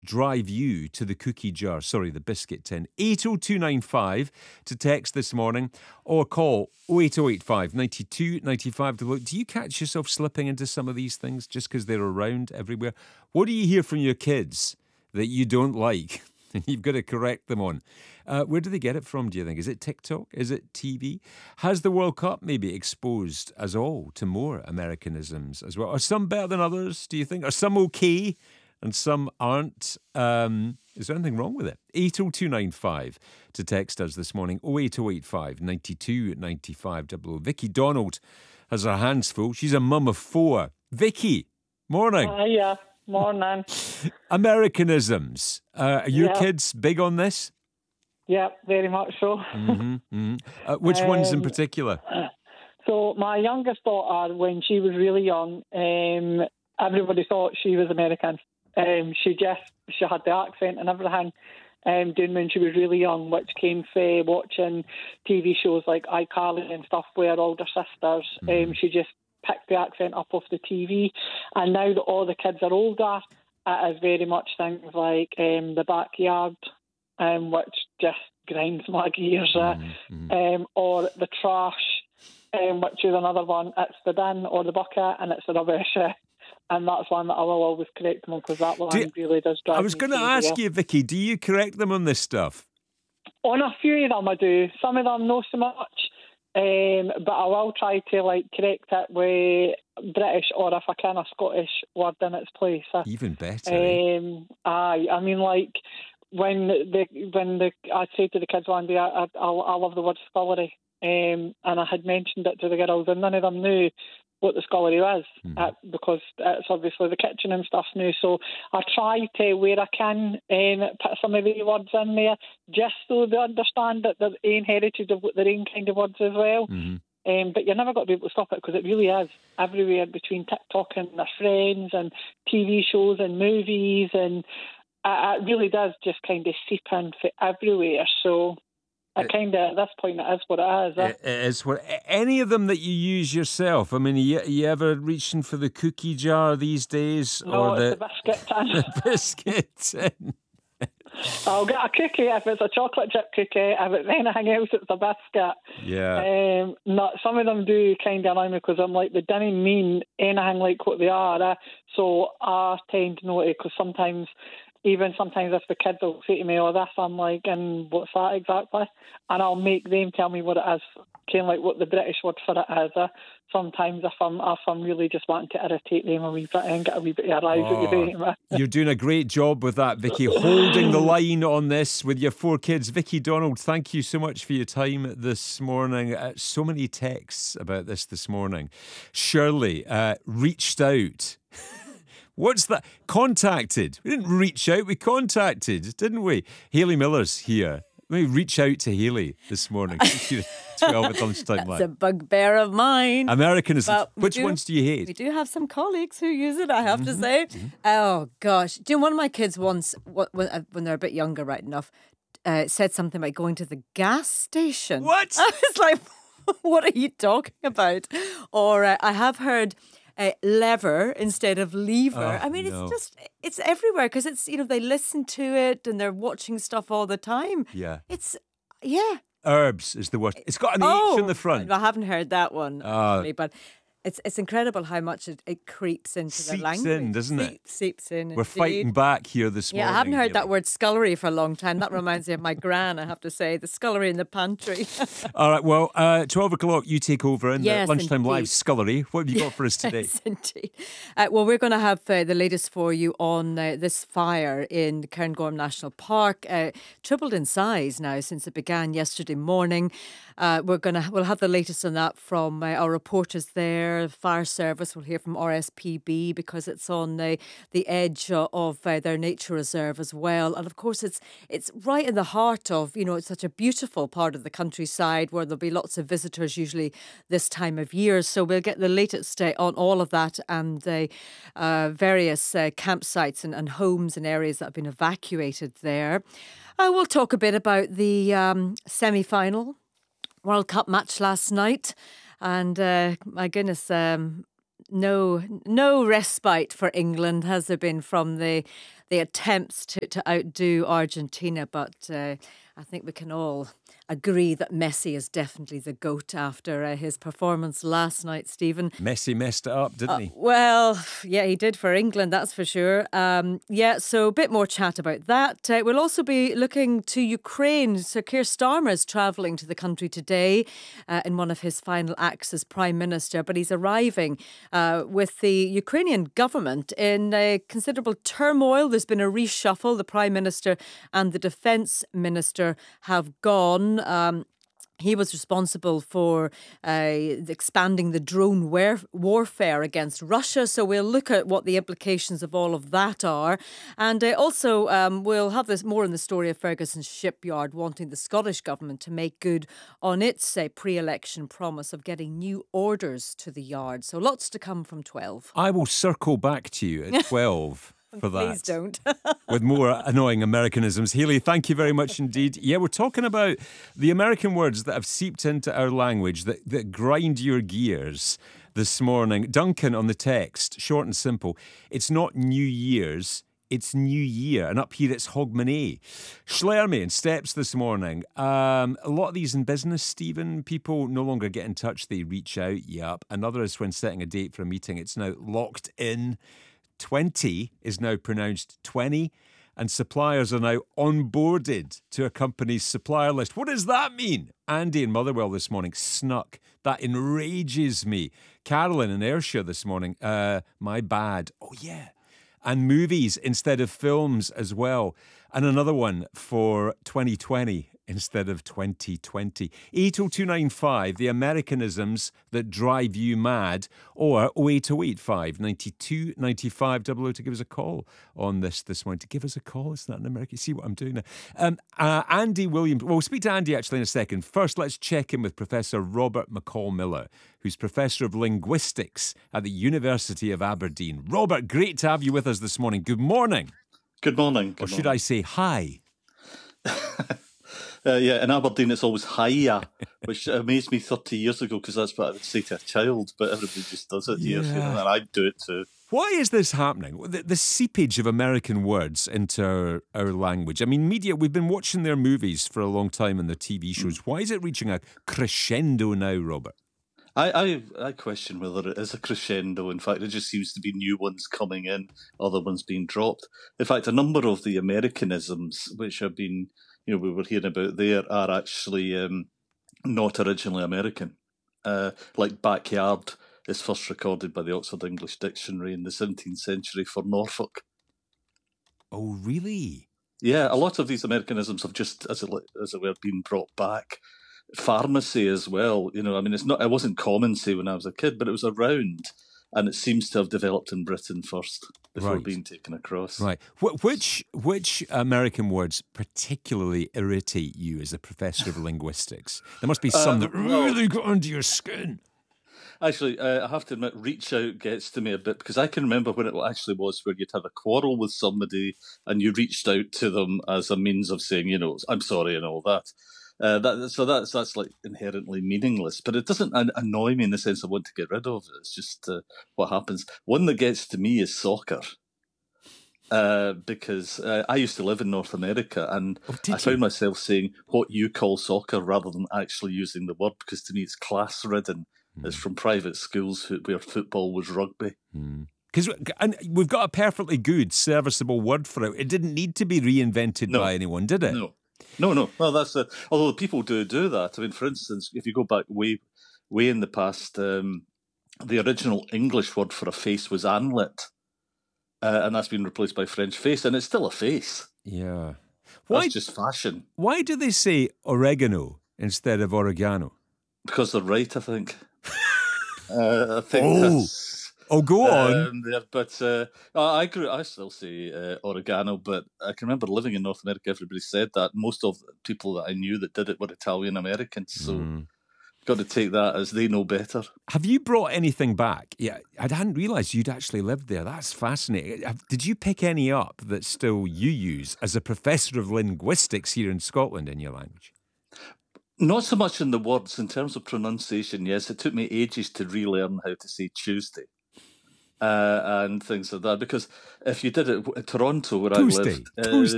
drive you to the cookie jar, the biscuit tin. 80295 to text this morning or call 08085 92 95 to look. Do you catch yourself slipping into some of these things just because they're around everywhere? What do you hear from your kids that you don't like and you've got to correct them on? Where do they get it from, do you think? Is it TikTok? Is it TV? Has the World Cup maybe exposed us all to more Americanisms as well? Are some better than others, do you think? Are some okay and some aren't? Is there anything wrong with it? 80295 to text us this morning. 08085 92 95 00. Vicky Donald has her hands full. She's a mum of 4. Vicky, morning. Yeah, morning. Americanisms. Are your kids big on this? Yeah, very much so. Which ones in particular? So my youngest daughter, when she was really young, everybody thought she was American. She had the accent and everything. Doing when she was really young, which came from watching TV shows like iCarly and stuff with her older sisters. She just picked the accent up off the TV. And now that all the kids are older, it is very much things like The Backyard, which just grinds my gears, or The Trash, which is another one. It's The Bin or The Bucket, and it's The Rubbish. And that's one that I will always correct them on, because that one really does drive me. I was going to ask you, Vicky, do you correct them on this stuff? On a few of them I do. Some of them not so much. But I will try to correct it with British, or if I can, a Scottish word in its place. Even better. Aye, I mean, when I'd say to the kids one day, I love the word scullery, and I had mentioned it to the girls, and none of them knew what the scullery is, because it's obviously the kitchen and stuff now. So I try to, where I can, put some of the words in there, just so they understand that their own heritage of their own kind of words as well. But you're never got to be able to stop it, because it really is everywhere, between TikTok and their friends and TV shows and movies, and it really does just kind of seep in for everywhere. So at this point, it is what it is. It is what. Any of them that you use yourself? I mean, you ever reaching for the cookie jar these days? No, or it's the biscuit tin. The biscuit tin. I'll get a cookie if it's a chocolate chip cookie. If it's anything else, it's a biscuit. Yeah. Some of them do kind of annoy me, because I'm like, they didn't mean anything like what they are. So I tend not to, because sometimes if the kids will say to me, "Oh, this," I'm like, "And what's that exactly?" And I'll make them tell me what it is, kind of like what the British word for it is. Sometimes if I'm really just wanting to irritate them a wee bit and get a wee bit of a rise at you. You're doing a great job with that, Vicky, holding the line on this with your 4 kids. Vicky Donald, thank you so much for your time this morning. So many texts about this morning. Shirley reached out. What's that? Contacted. We didn't reach out, we contacted, didn't we? Hayley Miller's here. Let me reach out to Hayley this morning. 12 at lunchtime. That's a bugbear of mine. Americanism. Which ones do you hate? We do have some colleagues who use it, I have to say. Oh, gosh. Do you know, one of my kids once, when they're a bit younger, right enough, said something about going to the gas station. What? I was like, what are you talking about? Or I have heard lever instead of lever. I mean, it's everywhere, because it's, they listen to it and they're watching stuff all the time. Yeah. Herbs is the word. It's got an H in the front. I haven't heard that one, actually, but it's incredible how much it creeps into the language. Seeps in, doesn't it? Seeps in. We're fighting back here this morning. Yeah, I haven't heard that word scullery for a long time. That reminds me of my gran, I have to say. The scullery in the pantry. All right, well, 12 o'clock, you take over in the Lunchtime Live scullery. What have you got for us today? Yes, indeed. Well, we're going to have the latest for you on this fire in Cairngorm National Park. Tripled in size now since it began yesterday morning. We'll have the latest on that from our reporters there. Fire Service, we'll hear from RSPB, because it's on the edge of their nature reserve as well. And of course, it's right in the heart of, it's such a beautiful part of the countryside where there'll be lots of visitors usually this time of year. So we'll get the latest on all of that and various campsites and homes and areas that have been evacuated there. We'll talk a bit about the semi-final World Cup match last night. And my goodness, no respite for England has there been from the the attempts to outdo Argentina, but I think we can all agree that Messi is definitely the GOAT after his performance last night, Stephen. Messi messed it up, didn't he? Well, yeah, he did for England, that's for sure. So a bit more chat about that. We'll also be looking to Ukraine. Sir Keir Starmer is travelling to the country today in one of his final acts as Prime Minister, but he's arriving with the Ukrainian government in considerable turmoil. There's been a reshuffle. The Prime Minister and the Defence Minister have gone. He was responsible for expanding the drone warfare against Russia. So we'll look at what the implications of all of that are. And also we'll have this more in the story of Ferguson Shipyard wanting the Scottish Government to make good on its pre-election promise of getting new orders to the yard. So lots to come from 12. I will circle back to you at 12. For that. Please don't. With more annoying Americanisms. Hayley, thank you very much indeed. Yeah, we're talking about the American words that have seeped into our language that grind your gears this morning. Duncan on the text, short and simple. It's not New Year's, it's New Year. And up here it's Hogmanay. Schlerme and Steps this morning. A lot of these in business, Stephen, people no longer get in touch, they reach out. Yep. Another is when setting a date for a meeting, it's now locked in. 20 is now pronounced 20, and suppliers are now onboarded to a company's supplier list. What does that mean? Andy in Motherwell this morning, snuck. That enrages me. Carolyn in Ayrshire this morning, my bad. Oh, yeah. And movies instead of films as well. And another one for 2020 instead of 2020. 80295, the Americanisms that drive you mad, or 08085 92 95 00 to give us a call on this morning. To give us a call, it's not an American. See what I'm doing now. Andy Williams, well, we'll speak to Andy actually in a second. First, let's check in with Professor Robert McCall-Miller, who's Professor of Linguistics at the University of Aberdeen. Robert, great to have you with us this morning. Good morning. Good morning. Or should I say hi? Yeah, in Aberdeen it's always hiya, which amazed me 30 years ago because that's what I would say to a child, but everybody just does it here, and I'd do it too. Why is this happening? The seepage of American words into our language. I mean, media, we've been watching their movies for a long time and their TV shows. Why is it reaching a crescendo now, Robert? I question whether it is a crescendo. In fact, it just seems to be new ones coming in, other ones being dropped. In fact, a number of the Americanisms, which have been, we were hearing about there, are actually not originally American. Like backyard is first recorded by the Oxford English Dictionary in the 17th century for Norfolk. Oh, really? Yeah, a lot of these Americanisms have just, as it were, been brought back. Pharmacy as well, it wasn't common, say, when I was a kid, but it was around, and it seems to have developed in Britain first before being taken across. Right. Which American words particularly irritate you as a professor of linguistics? There must be some that really got under your skin. Actually, I have to admit, reach out gets to me a bit, because I can remember when it actually was where you'd had a quarrel with somebody and you reached out to them as a means of saying, I'm sorry and all that. That's like inherently meaningless, but it doesn't annoy me in the sense I want to get rid of it. It's just what happens. One that gets to me is soccer, because I used to live in North America, and I found myself saying what you call soccer rather than actually using the word, because to me it's class ridden. It's from private schools where football was rugby. Because we've got a perfectly good, serviceable word for it. It didn't need to be reinvented by anyone, did it? No. Well, that's although people do that. I mean, for instance, if you go back way in the past, the original English word for a face was anlet, and that's been replaced by French face, and it's still a face. Yeah. That's just fashion. Why do they say oregano instead of oregano? Because they're right, I think. I think that's... Oh, go on. I still say oregano, but I can remember living in North America, everybody said that. Most of the people that I knew that did it were Italian Americans, so got to take that as they know better. Have you brought anything back? Yeah, I hadn't realised you'd actually lived there. That's fascinating. Did you pick any up that still you use as a professor of linguistics here in Scotland in your language? Not so much in the words. In terms of pronunciation, yes, it took me ages to relearn how to say Tuesday. and things like that. Because if you did it, Toronto, where Tuesday, I live,